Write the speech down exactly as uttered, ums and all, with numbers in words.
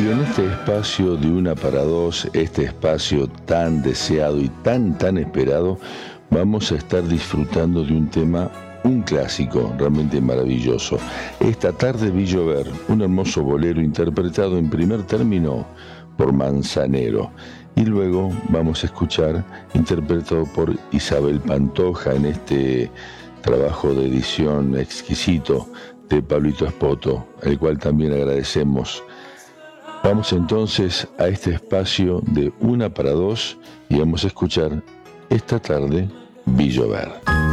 Y en este espacio de una para dos, este espacio tan deseado y tan, tan esperado, vamos a estar disfrutando de un tema, un clásico realmente maravilloso. Esta tarde vi llover, un hermoso bolero interpretado en primer término por Manzanero. Y luego vamos a escuchar, interpretado por Isabel Pantoja en este trabajo de edición exquisito de Pablito Espoto, al cual también agradecemos. Vamos entonces a este espacio de una para dos y vamos a escuchar esta tarde vi llover.